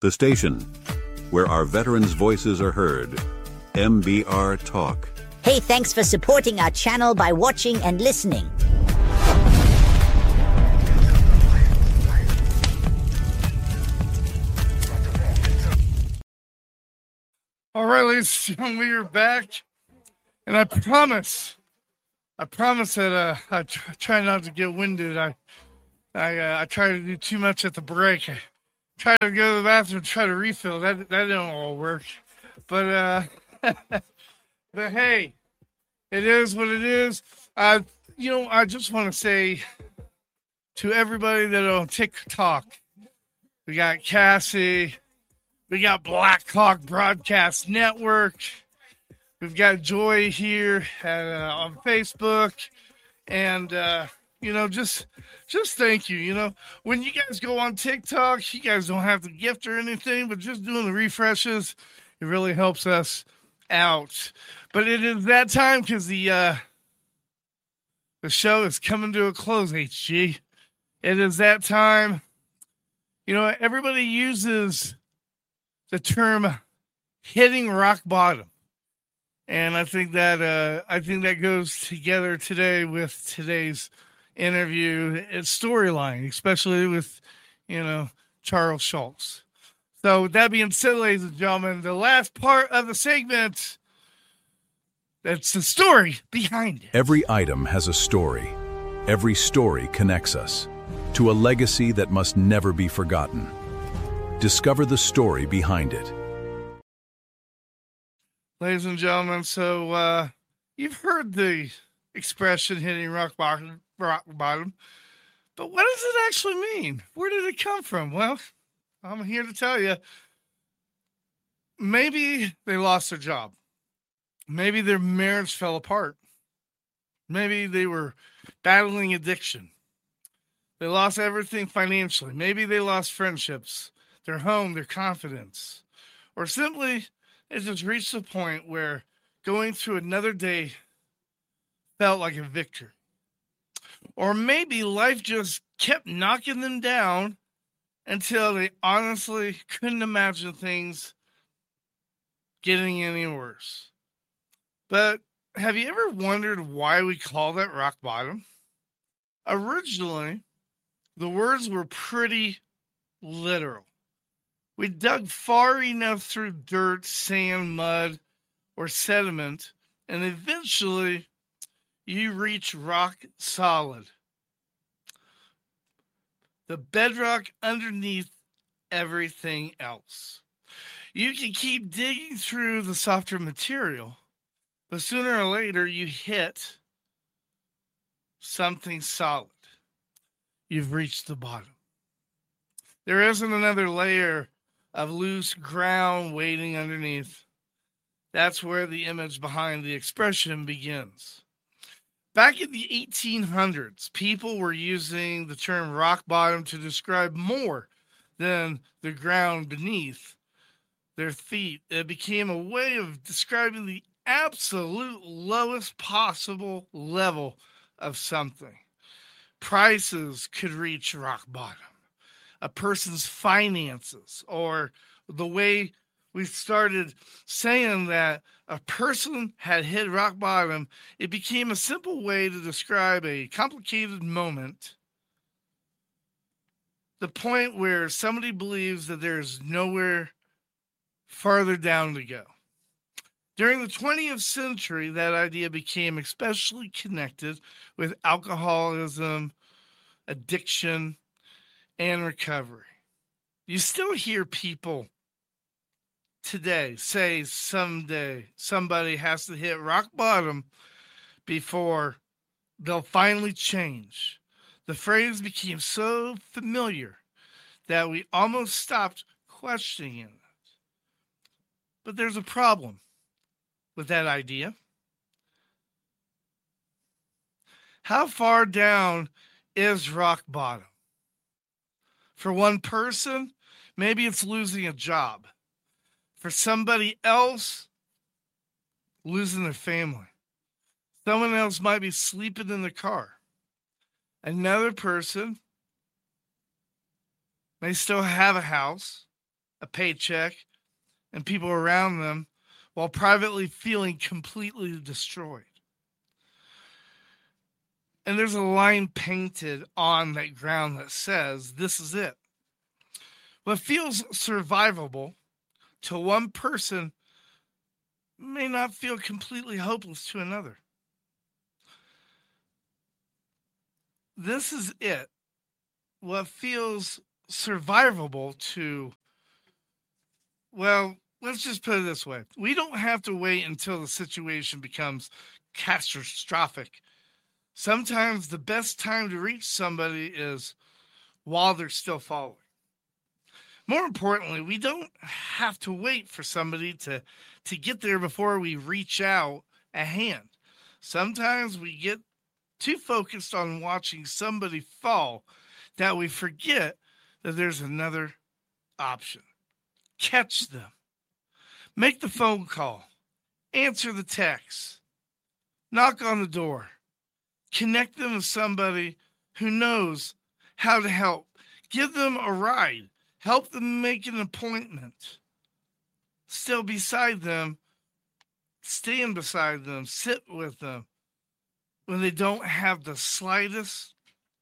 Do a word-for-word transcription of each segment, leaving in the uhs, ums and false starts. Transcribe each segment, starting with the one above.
The station where our veterans' voices are heard. M B R Talk. Hey, thanks for supporting our channel by watching and listening. All right, ladies and gentlemen, we are back. And I promise, I promise that uh, I tr- try not to get winded. I I, uh, I try to do too much at the break. I try to go to the bathroom, try to refill. That that don't all work. But uh, but hey, it is what it is. Uh, you know, I just want to say to everybody that on TikTok, we got Cassie, we got Black Hawk Broadcast Network. We've got Joy here at, uh, on Facebook, and uh, you know, just just thank you. You know, when you guys go on TikTok, you guys don't have to gift or anything, but just doing the refreshes, it really helps us out. But it is that time because the uh, the show is coming to a close. H G, it is that time. You know, everybody uses the term hitting rock bottom. And I think that uh, I think that goes together today with today's interview and storyline, especially with, you know, Charles Schulz. So with that being said, ladies and gentlemen, the last part of the segment, that's the story behind it. Every item has a story. Every story connects us to a legacy that must never be forgotten. Discover the story behind it. Ladies and gentlemen, so uh, you've heard the expression hitting rock bottom, rock bottom, but what does it actually mean? Where did it come from? Well, I'm here to tell you. Maybe they lost their job. Maybe their marriage fell apart. Maybe they were battling addiction. They lost everything financially. Maybe they lost friendships, their home, their confidence, or simply it just reached a point where going through another day felt like a victory. Or maybe life just kept knocking them down until they honestly couldn't imagine things getting any worse. But have you ever wondered why we call that rock bottom? Originally, the words were pretty literal. We dug far enough through dirt, sand, mud, or sediment, and eventually you reach rock solid. The bedrock underneath everything else. You can keep digging through the softer material, but sooner or later you hit something solid. You've reached the bottom. There isn't another layer of loose ground waiting underneath. That's where the image behind the expression begins. Back in the eighteen hundreds, people were using the term rock bottom to describe more than the ground beneath their feet. It became a way of describing the absolute lowest possible level of something. Prices could reach rock bottom. A person's finances, or the way we started saying that a person had hit rock bottom, it became a simple way to describe a complicated moment. The point where somebody believes that there's nowhere farther down to go. During the twentieth century, that idea became especially connected with alcoholism, addiction, and recovery. You still hear people today say someday somebody has to hit rock bottom before they'll finally change. The phrase became so familiar that we almost stopped questioning it. But there's a problem with that idea. How far down is rock bottom? For one person, maybe it's losing a job. For somebody else, losing their family. Someone else might be sleeping in the car. Another person may still have a house, a paycheck, and people around them while privately feeling completely destroyed. And there's a line painted on that ground that says, this is it. What feels survivable to one person may not feel completely hopeless to another. This is it. What feels survivable to, well, let's just put it this way. We don't have to wait until the situation becomes catastrophic. Sometimes the best time to reach somebody is while they're still falling. More importantly, we don't have to wait for somebody to, to get there before we reach out a hand. Sometimes we get too focused on watching somebody fall that we forget that there's another option. Catch them. Make the phone call. Answer the text. Knock on the door. Connect them with somebody who knows how to help. Give them a ride. Help them make an appointment. Still beside them. Stand beside them. Sit with them when they don't have the slightest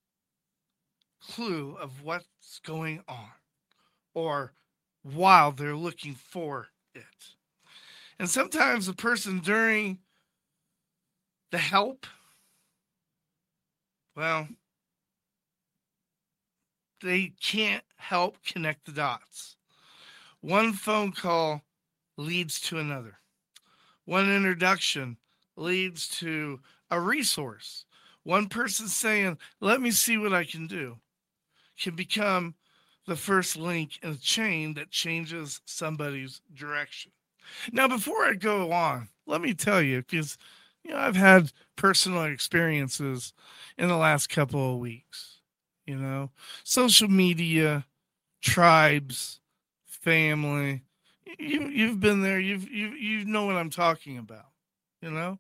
clue of what's going on or while they're looking for it. And sometimes the person during the help, well, they can't help connect the dots. One phone call leads to another. One introduction leads to a resource. One person saying, let me see what I can do, can become the first link in a chain that changes somebody's direction. Now, before I go on, let me tell you, because you know, I've had personal experiences in the last couple of weeks. You know, social media, tribes, family. You you've been there. You've you you know what I'm talking about. You know,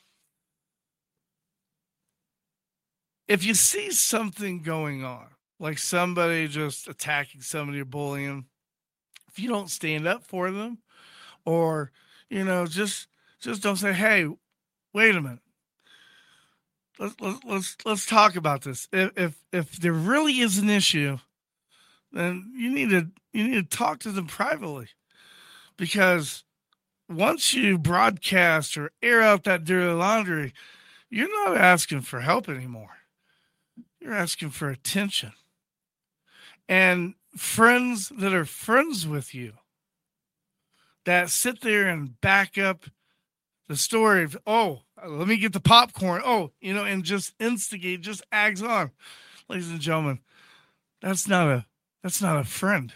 if you see something going on, like somebody just attacking somebody or bullying, if you don't stand up for them, or you know, just just don't say, "Hey, wait a minute. Let's let's let's, let's talk about this." If, if if there really is an issue, then you need to you need to talk to them privately, because once you broadcast or air out that dirty laundry, you're not asking for help anymore. You're asking for attention. And friends that are friends with you that sit there and back up the story of, oh, let me get the popcorn. Oh, you know, and just instigate, just eggs on. Ladies and gentlemen, that's not a that's not a friend.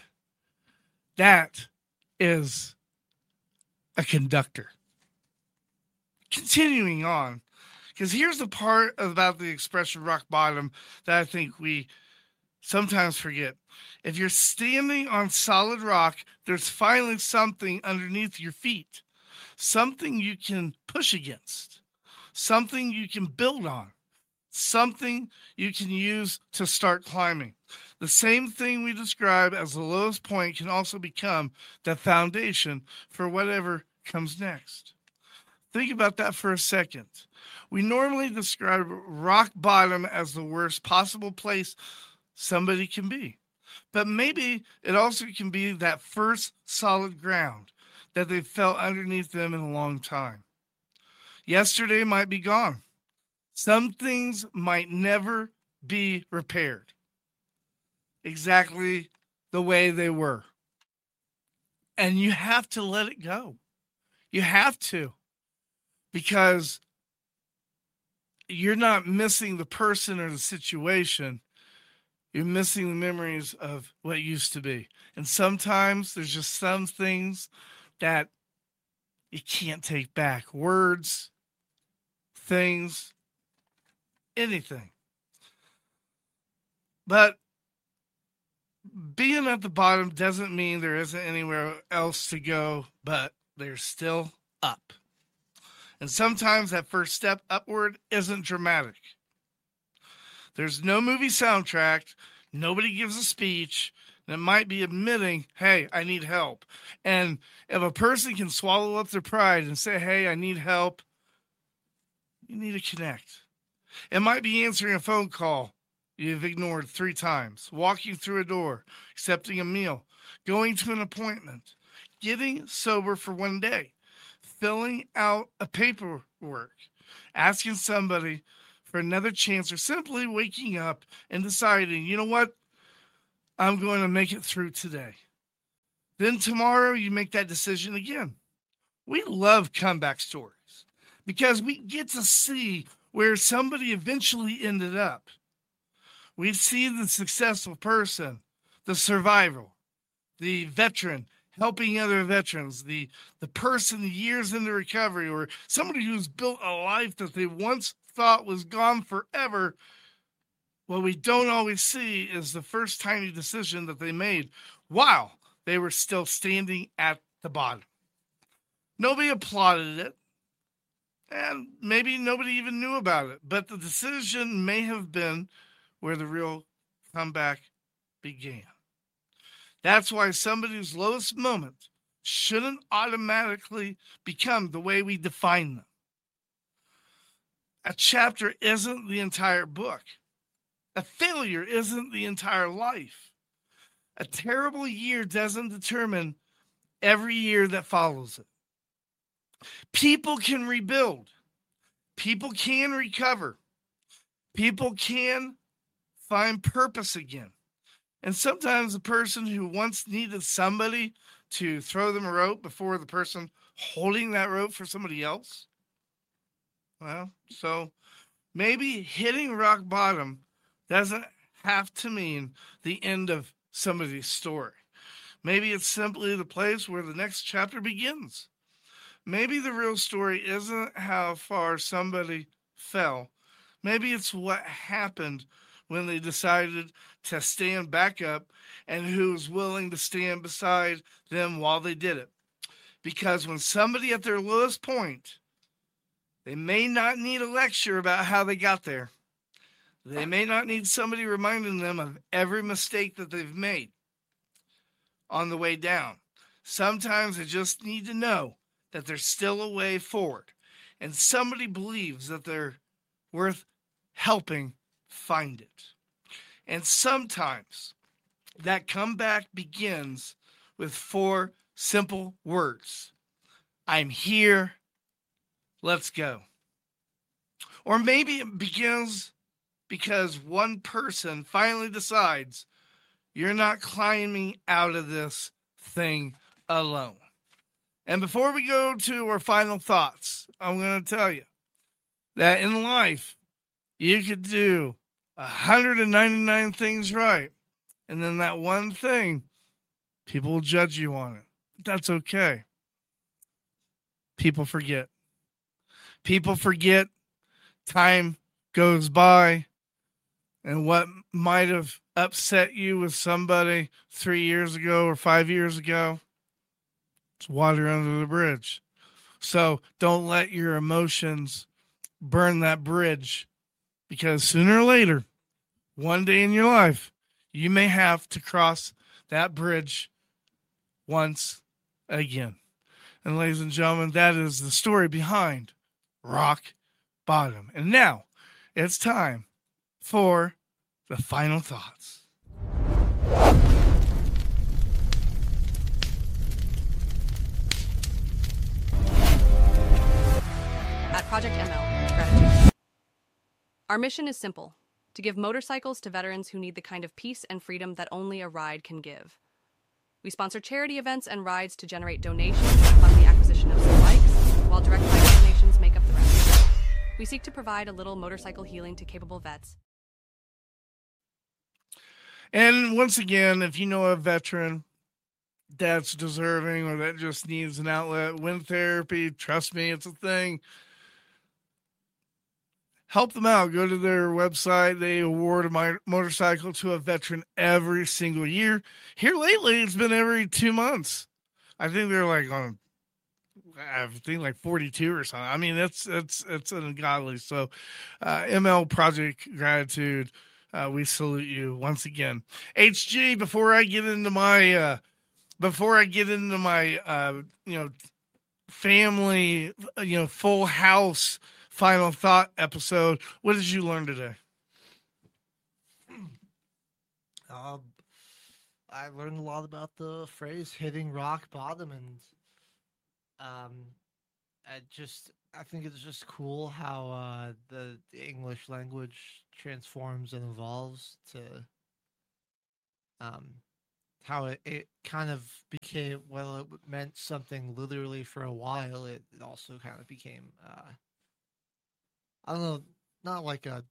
That is a conductor. Continuing on, because here's the part about the expression rock bottom that I think we sometimes forget. If you're standing on solid rock, there's finally something underneath your feet. Something you can push against, something you can build on, something you can use to start climbing. The same thing we describe as the lowest point can also become the foundation for whatever comes next. Think about that for a second. We normally describe rock bottom as the worst possible place somebody can be, but maybe it also can be that first solid ground that they've felt underneath them in a long time. Yesterday might be gone. Some things might never be repaired exactly the way they were. And you have to let it go. You have to, because you're not missing the person or the situation. You're missing the memories of what used to be. And sometimes there's just some things that you can't take back. Words, things, anything. But being at the bottom doesn't mean there isn't anywhere else to go, but there's still up. And sometimes that first step upward isn't dramatic. There's no movie soundtrack. Nobody gives a speech. And it might be admitting, hey, I need help. And if a person can swallow up their pride and say, hey, I need help, you need to connect. It might be answering a phone call you've ignored three times, walking through a door, accepting a meal, going to an appointment, getting sober for one day, filling out a paperwork, asking somebody for another chance, or simply waking up and deciding, you know what, I'm going to make it through today. Then tomorrow you make that decision again. We love comeback stories because we get to see where somebody eventually ended up. We see the successful person, the survivor, the veteran helping other veterans, the, the person years into recovery, or somebody who's built a life that they once thought was gone forever. What we don't always see is the first tiny decision that they made while they were still standing at the bottom. Nobody applauded it, and maybe nobody even knew about it, but the decision may have been where the real comeback began. That's why somebody's lowest moment shouldn't automatically become the way we define them. A chapter isn't the entire book. A failure isn't the entire life. A terrible year doesn't determine every year that follows it. People can rebuild. People can recover. People can find purpose again. And sometimes the person who once needed somebody to throw them a rope before the person holding that rope for somebody else. Well, so maybe hitting rock bottom doesn't have to mean the end of somebody's story. Maybe it's simply the place where the next chapter begins. Maybe the real story isn't how far somebody fell. Maybe it's what happened when they decided to stand back up and who was willing to stand beside them while they did it. Because when somebody at their lowest point, they may not need a lecture about how they got there. They may not need somebody reminding them of every mistake that they've made on the way down. Sometimes they just need to know that there's still a way forward, and somebody believes that they're worth helping find it. And sometimes that comeback begins with four simple words. I'm here. Let's go. Or maybe it begins because one person finally decides you're not climbing out of this thing alone. And before we go to our final thoughts, I'm going to tell you that in life, you could do one hundred ninety-nine things right, and then that one thing, people will judge you on it. That's okay. People forget. People forget. Time goes by, and what might have upset you with somebody three years ago or five years ago, it's water under the bridge. So don't let your emotions burn that bridge, because sooner or later, one day in your life, you may have to cross that bridge once again. And ladies and gentlemen, that is the story behind Rock Bottom. And now it's time for the final thoughts. At Project M L, gratitude. Our mission is simple: to give motorcycles to veterans who need the kind of peace and freedom that only a ride can give. We sponsor charity events and rides to generate donations and fund the acquisition of some bikes, while direct bike donations make up the rest. We seek to provide a little motorcycle healing to capable vets. And once again, if you know a veteran that's deserving or that just needs an outlet, wind therapy, trust me, it's a thing. Help them out. Go to their website. They award a motorcycle to a veteran every single year. Here lately, it's been every two months. I think they're like on, I think like forty-two or something. I mean, that's it's it's ungodly. So, uh, M L Project Gratitude. uh, we salute you once again. H G, before I get into my, uh, before I get into my, uh, you know, family, you know, full house final thought episode, what did you learn today? Um, I learned a lot about the phrase hitting rock bottom, and um, I just I think it's just cool how uh, the, the English language transforms and evolves to um, how it, it kind of became, well, it meant something literally for a while. It, it also kind of became, uh, I don't know, not like a,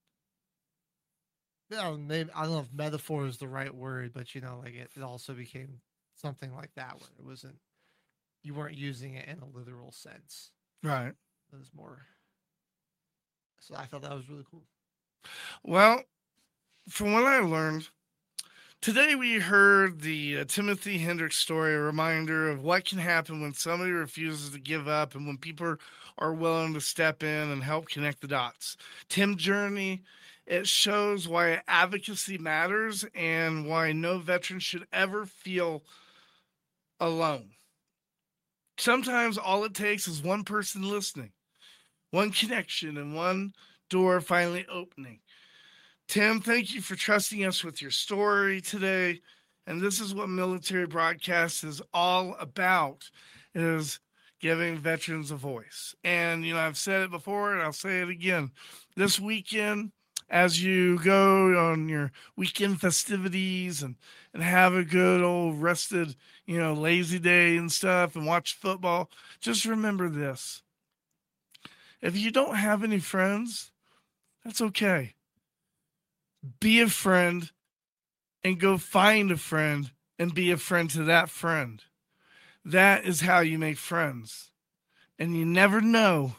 you know, maybe, I don't know if metaphor is the right word, but, you know, like it, it also became something like that where it wasn't, you weren't using it in a literal sense. Right. It was more, so I thought that was really cool. Well, from what I learned, today we heard the uh, Timothy Hendricks story, a reminder of what can happen when somebody refuses to give up and when people are willing to step in and help connect the dots. Tim's journey, it shows why advocacy matters and why no veteran should ever feel alone. Sometimes all it takes is one person listening, one connection, and one door finally opening. Tim, thank you for trusting us with your story today. And this is what Military Broadcast is all about, is giving veterans a voice. And, you know, I've said it before and I'll say it again. This weekend, as you go on your weekend festivities and, and have a good old rested, you know, lazy day and stuff and watch football, just remember this. If you don't have any friends, that's okay. Be a friend and go find a friend and be a friend to that friend. That is how you make friends. And you never know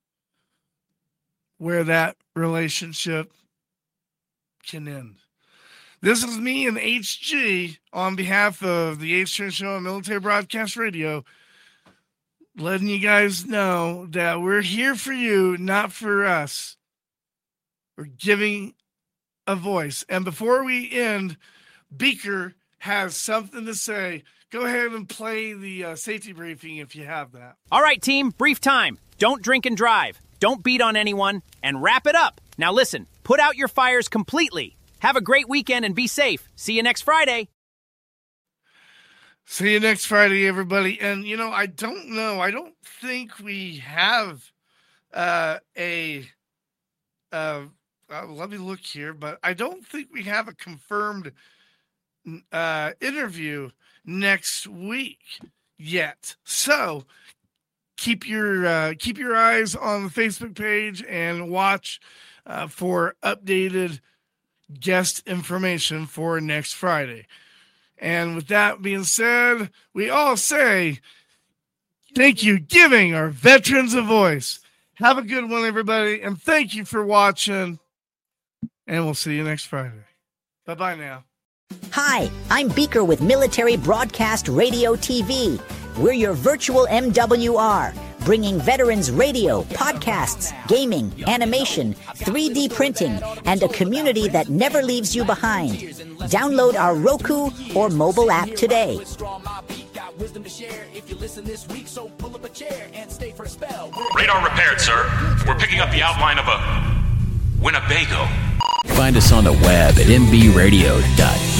where that relationship can end. This is me and H G on behalf of the H G Show on Military Broadcast Radio, letting you guys know that we're here for you, not for us. We're giving a voice. And before we end, Beaker has something to say. Go ahead and play the uh, safety briefing if you have that. All right, team, brief time. Don't drink and drive. Don't beat on anyone. And wrap it up. Now listen, put out your fires completely. Have a great weekend and be safe. See you next Friday. See you next Friday, everybody. And, you know, I don't know. I don't think we have uh, a, uh, uh, let me look here, but I don't think we have a confirmed uh, interview next week yet. So keep your, uh, keep your eyes on the Facebook page and watch uh, for updated guest information for next Friday. And with that being said, we all say thank you, giving our veterans a voice. Have a good one, everybody, and thank you for watching, and we'll see you next Friday. Bye-bye now. Hi, I'm Beaker with Military Broadcast Radio T V. We're your virtual M W R, bringing veterans radio, podcasts, gaming, animation, three D printing, and a community that never leaves you behind. Download our Roku or mobile app today. Radar repaired, sir. We're picking up the outline of a Winnebago. Find us on the web at m b radio dot